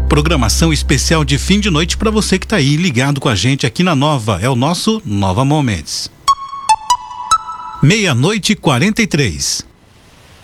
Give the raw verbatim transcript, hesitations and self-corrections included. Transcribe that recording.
Programação especial de fim de noite para você que tá aí ligado com a gente aqui na Nova. É o nosso Nova Moments. Meia-noite e quarenta e três.